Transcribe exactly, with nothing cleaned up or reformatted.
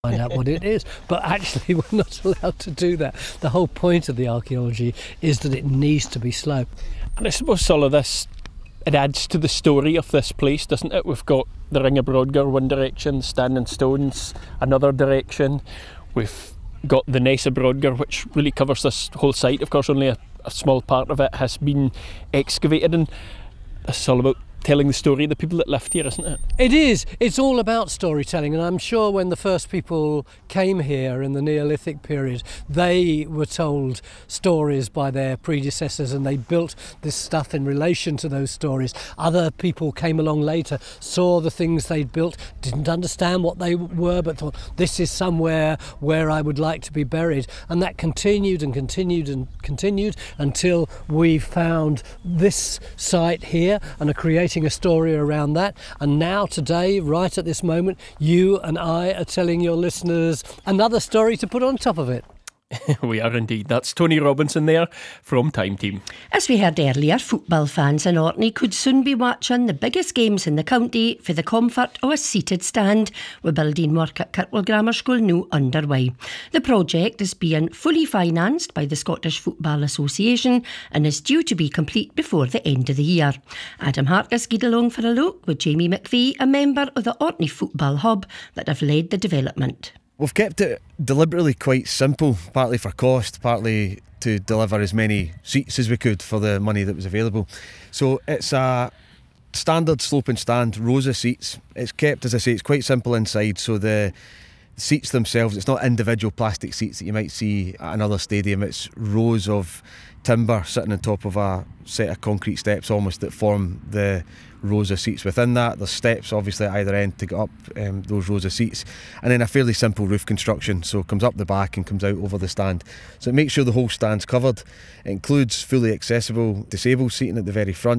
find out what it is. But actually we're not allowed to do that. The whole point of the archaeology is that it needs to be slow. And I suppose all of this, it adds to the story of this place, doesn't it? We've got the Ring of Brodgar one direction, Standing Stones another direction. We've got the Ness of Brodgar, which really covers this whole site. Of course, only a, a small part of it has been excavated, and this is all about telling the story of the people that lived here, isn't it? It is. It's all about storytelling, and I'm sure when the first people came here in the Neolithic period, they were told stories by their predecessors and they built this stuff in relation to those stories. Other people came along later, saw the things they'd built, didn't understand what they were, but thought, this is somewhere where I would like to be buried. And that continued and continued and continued until we found this site here and are creating a story around that. And now today, right at this moment, you and I are telling your listeners another story to put on top of it. We are indeed. That's Tony Robinson there from Time Team. As we heard earlier, football fans in Orkney could soon be watching the biggest games in the county for the comfort of a seated stand, with building work at Kirkwall Grammar School now underway. The project is being fully financed by the Scottish Football Association and is due to be complete before the end of the year. Adam Harkus gied along for a look with Jamie McVie, a member of the Orkney Football Hub that have led the development. We've kept it deliberately quite simple, partly for cost, partly to deliver as many seats as we could for the money that was available. So it's a standard sloping stand, rows of seats. It's kept, as I say, it's quite simple inside, so the seats themselves, it's not individual plastic seats that you might see at another stadium. It's rows of timber sitting on top of a set of concrete steps almost that form the rows of seats within that. There's steps obviously at either end to get up um, those rows of seats, and then a fairly simple roof construction, so it comes up the back and comes out over the stand, so it makes sure the whole stand's covered. It includes fully accessible disabled seating at the very front.